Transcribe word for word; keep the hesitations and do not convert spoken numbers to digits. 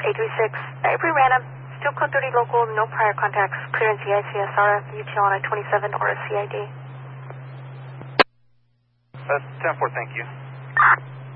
eight three six, Avery Random, still code thirty local, no prior contacts, clearance E I C S R F, U T L on I twenty-seven or a C I D. Uh, ten four, thank you.